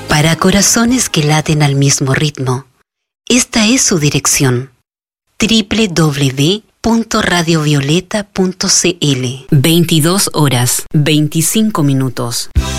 Para corazones que laten al mismo ritmo, esta es su dirección: www.radiovioleta.cl. 22 horas, 25 minutos.